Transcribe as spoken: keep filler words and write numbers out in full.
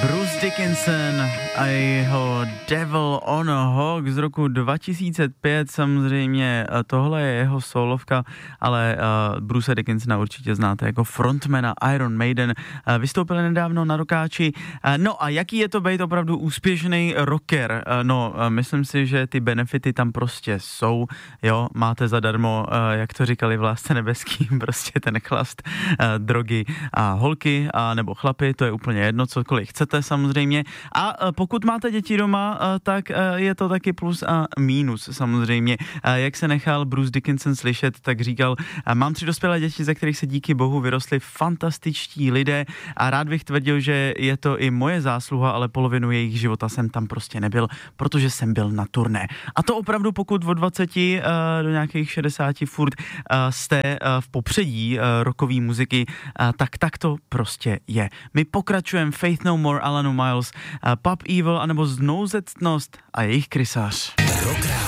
Bruce Dickinson a jeho Devil on a Hawk z roku dva tisíce pět, samozřejmě tohle je jeho solovka, ale uh, Bruce Dickinsona určitě znáte jako frontmana Iron Maiden, uh, vystoupil nedávno na Rockáči. Uh, no a jaký je to být opravdu úspěšný rocker? Uh, no, uh, myslím si, že ty benefity tam prostě jsou, jo, máte zadarmo, uh, jak to říkali v Lásce nebeský, prostě ten chlast, uh, drogy a holky, a nebo chlapy, to je úplně jedno, cokoliv chcete samozřejmě. A pokud máte děti doma, tak je to taky plus a mínus samozřejmě. Jak se nechal Bruce Dickinson slyšet, tak říkal, mám tři dospělé děti, ze kterých se díky bohu vyrostli fantastičtí lidé a rád bych tvrdil, že je to i moje zásluha, ale polovinu jejich života jsem tam prostě nebyl, protože jsem byl na turné. A to opravdu, pokud od dvaceti do nějakých šedesáti furt jste v popředí rockové muziky, tak tak to prostě je. My pokračujeme Faith No More, Alanu Miles, Pub Evil anebo Znouzectnost a jejich krysář. Rock